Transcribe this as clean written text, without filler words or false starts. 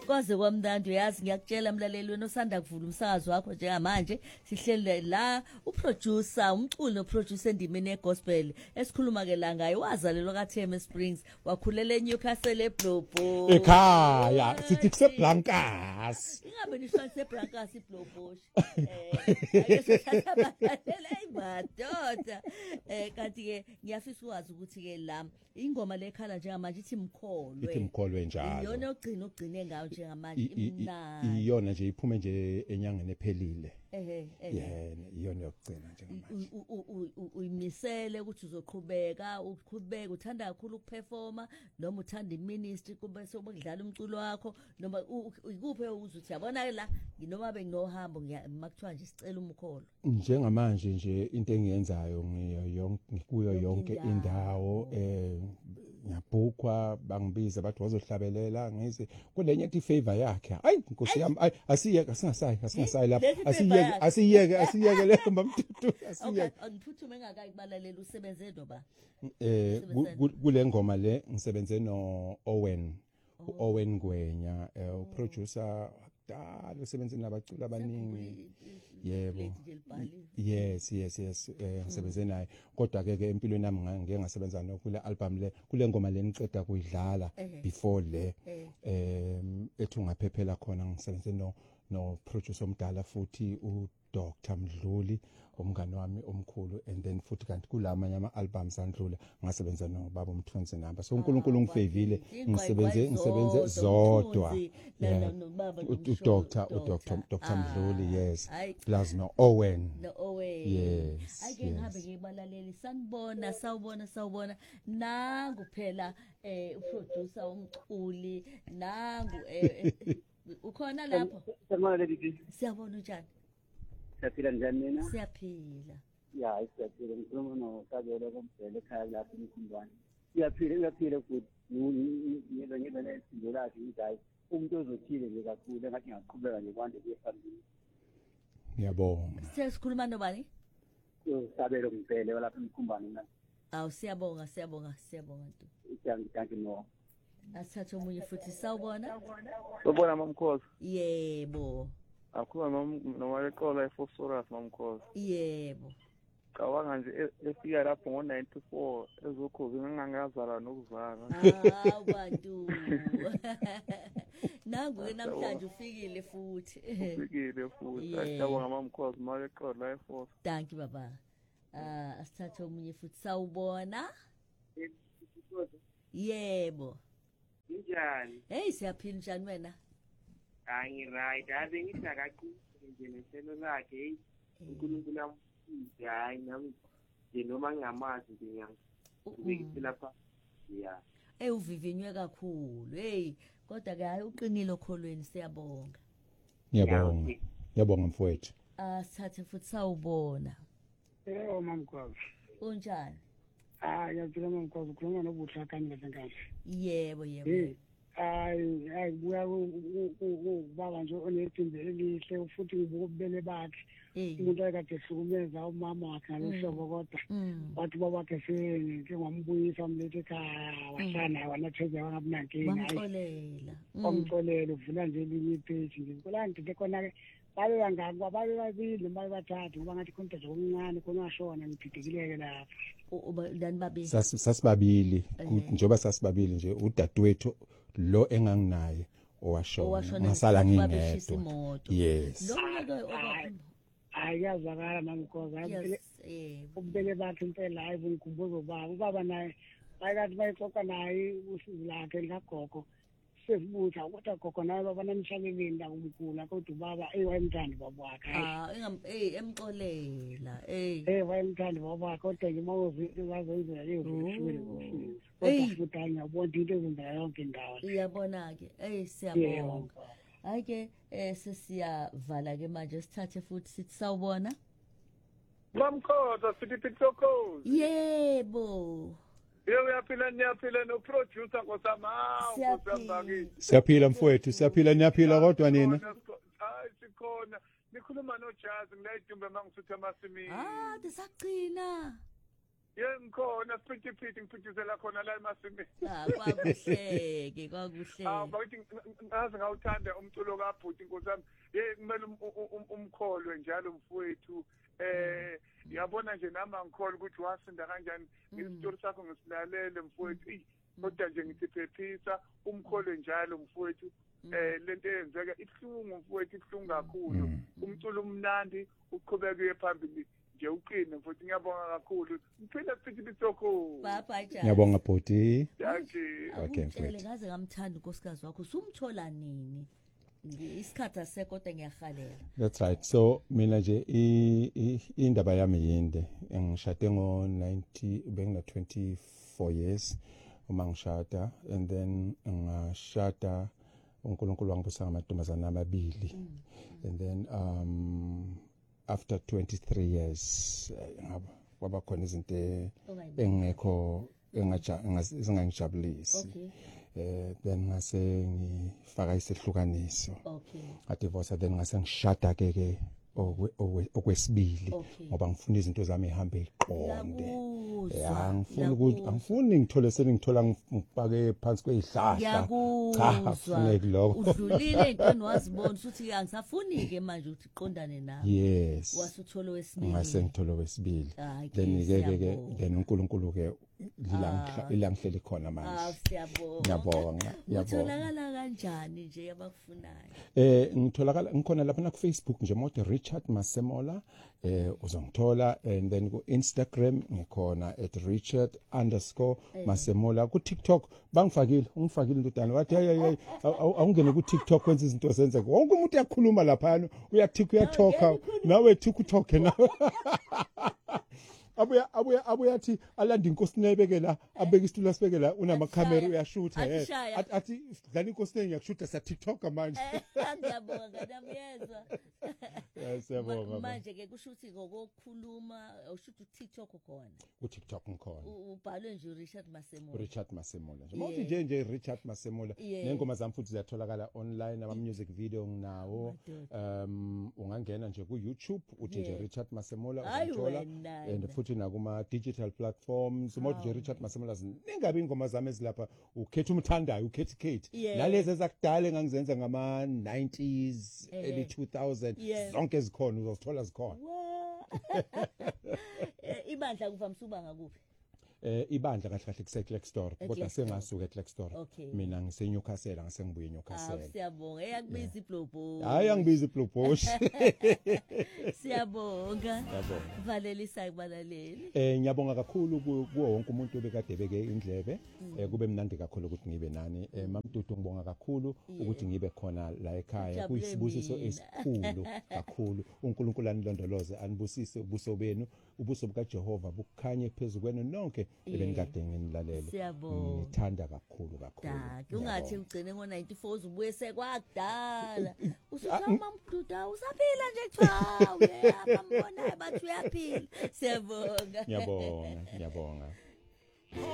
kwaze kwamnandi uyazi ngiyakutshela mlaleli wena osanda kuvula umsakazo wakho njengamanje sihlele la uproducer umculi noproducer endimeni yegospel esikhuluma ke la ngayo wazalelwa kaTheme Springs wakhulela eNewcastle eBlobo ekhaya sithi kuseBlancas ingabe nisho seBlancas iBlobosh ayesathatha madoda kanti ke ngiyafisa ukwazi ukuthi ke la ingoma lekhala njengamanje ithi mkholwe njalo iyona ugcine ngayo njengamanje imnandi iyona nje iphume nje enyangeni ephelile iyona yokugcina njengamanje uyimisele ukuthi uzoqhubeka uthanda kakhulu ukuperforma noma uthanda iministry kube sobudlala umculo wakho noma ikuphe uzuthi yabona la nginoma benginohambo makuthiwa nje sicela umkholo njengamanje nje into engiyenzayo ngikuyo yonke indawo ngiyabhukwa bangibiza bathi wazohlabelela ngize kulenye ethi favor yakhe hayi inkosi yami asiyeke asingasayi lapha asiyeke le mbamtuthu asiyeke angiphuthume engakayibalalela usebenze noba kule ngoma le ngisebenze no Owen Ngwenya uproducer dala usebenze nabaculi abaningi yebo yes ngisebenze naye kodwa ke empilweni nami ngeke ngasebenza nokule album le kule ngoma le niceda kuyidlala before le ethi ungaphephela khona ngisebenze no producer omdala futhi uDr Mdluli umngani wami omkhulu and then futhi kanti kulamanye ama albums andlula ngasebenza no baba umthunzi namba so uNkulunkulu ngifevile ngisebenze zodwa uDr Mdluli yes plus no Owen yes ake ngihambe ngibalaleli sawubona nangu phela uproducer umculi nangu ukhona lapho siyabona njani siyaphila njani nina siyaphila ya siyaphila ngikhuluma noKabelo komvele ekhaya lapha eMkhumbane siyaphila futhi ngibe nesizwe lakhe ngizayi umuntu ozothile nje kakhulu engathi ngiyaqhubeka nje kwande kuye phambili ngiyabonga sesikhuluma nobani uKabelo komvele lapha eMkhumbane na awu siyabonga ntu thank you no asathe umunye futhi sawubona mamkhosi yebo akhuluma noma leqola ephosphorus mamkhosi yebo cabanga nje efika lapho ngo94 ezokhozi ngangazala nokuzala bantu nangu ke namhlanje ufikile futhi asiyabonga mamkhosi maleqola ephosphorus thank you baba asithathe umunye futhi sawubona yebo njani hey siyaphila njani wena hayi right ave ngithi akaqinile nje neselo lakhe hey uNkulunkulu amfuthi hayi nami nje noma ngingamazi nje ngiyangibekise lapha ya uvivinywe kakhulu hey kodwa ke hayi uqinile okholweni siyabonga ngiyabonga mfowethu asithathe futhi sawubona mamkhosi unjani yaphila mamkhosi ukhuluma nobuhla kanye kahle yebo hayi buya ubaba nje onethimbe elihle futhi ngibuka ububele bakhe umuntu akade ehlukumeza umama wakhe ngaleshobo kodwa wathi baba wakhe sengike ngambuyisa mlethe ekhaya wasana wanatheza wangabunankinga omxolela uvula nje elinye ipage nje kulandi nje khona ke babe bangaki babe babili babe bathathu ngoba ngathi konke nje omncane khona washona ngididekileke lapha lani babili sasibabili njengoba sasibabili nje udadewethu lo enganginaye owashona ngasala ngingedwa yes ayazakala mamkhosi ubele bakhe impela hayi bungikhumbuzo ubaba naye bayikathi bayixoxa naye usizi lakhe likagogo sesibuza ukuthi gogo naye baba namshaleleni la umkhulu kodwa ubaba wayemthanda baba wakhe emxolela wayemthanda baba wakhe kodwa nje mawuzizwe wazenzela lezishule kodwa futhi ngiyabona into ezenzeka yonke indawo iyabona ke siyabonga hayi ke sesiyavala ke manje sithathe futhi sithi sawubona mamkhosi sithi pitsokozi yebo Niyaphila no producer ngosamawo kusambaki. Siyaphila mfowethu, niyaphila kodwa nina. Hayi sikhona. Nikhuluma no Jazz ngilayidumbe mangisuthe amasimini. Desagcina. ngikhona siphithiphithi ngiphithizela khona la emasimini. Kwakuhleke kwakuhleke. Bathi ngaze ngawuthanda umculo kaBhuti Nkosi yami. Kumele umkholwe njalo mfowethu. Yabona nje nami angikholwa ukuthi wasinda kanjani ngesitory sakho ngisilalele mfowethu. Kodwa nje ngithi phephisa umkholwe njalo mfowethu. Lento eyenzeka ibhlungu mfowethu ibhlungu kakhulu. Umculo umnandi uqhubeka uye phambili. Nje uqine mfowethu ngiyabonga kakhulu. Ngiphinde futhi bisokho. Bye. Ngiyabonga Bhuti. Okay mfowethu. Ngaze ngamthanda unkosikazi wakho. Usumthola nini? Isikhathi asekodwa ngiyahalela. That's right. So mina nje indaba yami yinde. Ngishade ngo-90 bengina 24 years uma ngishada, and then ngashada uNkulunkulu wangibusa ngamantombazana amabili. And then after 23 years kwaba khona izinto engekho engingajabulisi. Then ngase ngifaka isihlukaniso. Ngadivorce, then ngase ngishada ke okwesibili ngoba ngifuna izinto zami ihambe iqonde. Angifuni ngithole seningithola ngipake phansi kwezihlahla. Cha, akufuneki lokho. Udlulile into wazibona ukuthi angisafuni ke manje ukuthi iqondane nawe. Yes. Wasuthola wesibili. Ngase ngithola wesibili. Then then uNkulunkulu ke ilangihleli khona manje. Siyabonga. Utholakala kanjani nje abakufunayo? Ngitholakala ngikhona lapha ku Facebook nje mode Richard Masemola, uzongithola, and then ku Instagram ngikhona @Richard_Masemola. Ku TikTok ungifakile intutana wathi hey awungene ku TikTok kwenza izinto zenzeke. Wonke umuntu uyakhuluma lapha uyathoka nawe TikTok nawe. Abuya athi alanda inkosi nebekela abeka isitulo sibekela unamakhamera uyashutha athi dlala inkosi ngiyashutha sa TikTok manje. Ngiyabonga namyezwa. Siyabonga manje ke kusho ukuthi ngokukhuluma ushutha TikTok khona. Ku TikTok ngikhona. Ubhalwe nje Richard Masemola. Richard Masemola. Mawuthi nje Richard Masemola. Nengoma zami futhi ziyatholakala online, ama music video nginawo. Ungangena nje ku YouTube uthi nje Richard Masemola uzothola, and futhi nakuma digital platforms umothi Richard Masemola ningabe ingoma zami ezilapha ukhetha umthandayo ukhethe nalezi ezakudala engangizenza ngama 90s early 2000 zonke zikhona uzothola zikhona. Ibandla kuvamisa uba ngakuphi? Ibandla kahle kuseClerk Store kodwa sengasuka eClerk Store. Mina ngiseNewcastle ngasengibuye eNewcastle. Siyabonga eyakubiza iBlowbush. Hayi angibiza iBlowbush. Siyabonga. Valelisa kubalaleli. Ngiyabonga kakhulu kuwo wonke umuntu obekade beke indlebe. Kube mnandi kakhulu ukuthi ngibe nani. Mamdudu ngibonga kakhulu ukuthi ngibe khona la ekhaya. Kuyisibusiso esikhulu kakhulu. uNkulunkulu anilondoloze anibusise ubuso benu, ubuso bukaJehova bukhanye phezukweni nonke ebenikade nginilalele. Ngithanda kakhulu. Ungathi ugcine ngo94 uzubuye sekwakudala. Usuzama mduda usaphila nje cha uyapha mbona bathi uyaphila. Siyabonga. Ngiyabonga.